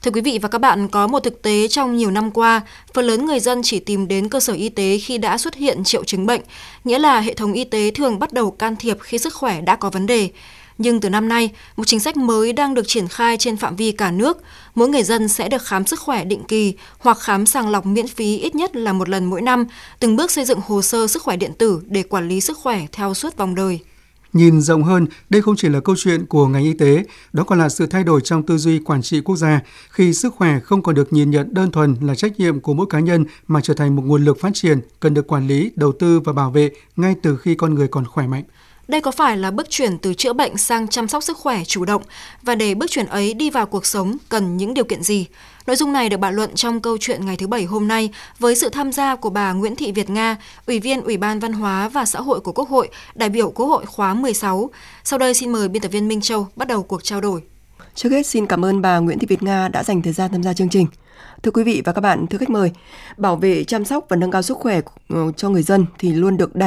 Thưa quý vị và các bạn, có một thực tế trong nhiều năm qua, phần lớn người dân chỉ tìm đến cơ sở y tế khi đã xuất hiện triệu chứng bệnh, nghĩa là hệ thống y tế thường bắt đầu can thiệp khi sức khỏe đã có vấn đề. Nhưng từ năm nay, một chính sách mới đang được triển khai trên phạm vi cả nước. Mỗi người dân sẽ được khám sức khỏe định kỳ hoặc khám sàng lọc miễn phí ít nhất là một lần mỗi năm, từng bước xây dựng hồ sơ sức khỏe điện tử để quản lý sức khỏe theo suốt vòng đời. Nhìn rộng hơn, đây không chỉ là câu chuyện của ngành y tế, đó còn là sự thay đổi trong tư duy quản trị quốc gia, khi sức khỏe không còn được nhìn nhận đơn thuần là trách nhiệm của mỗi cá nhân mà trở thành một nguồn lực phát triển, cần được quản lý, đầu tư và bảo vệ ngay từ khi con người còn khỏe mạnh. Đây có phải là bước chuyển từ chữa bệnh sang chăm sóc sức khỏe chủ động, và để bước chuyển ấy đi vào cuộc sống cần những điều kiện gì? Nội dung này được bàn luận trong câu chuyện ngày thứ Bảy hôm nay với sự tham gia của bà Nguyễn Thị Việt Nga, Ủy viên Ủy ban Văn hóa và Xã hội của Quốc hội, đại biểu Quốc hội khóa 16. Sau đây xin mời biên tập viên Minh Châu bắt đầu cuộc trao đổi. Trước hết xin cảm ơn bà Nguyễn Thị Việt Nga đã dành thời gian tham gia chương trình. Thưa quý vị và các bạn, thưa khách mời, bảo vệ, chăm sóc và nâng cao sức khỏe cho người dân thì luôn được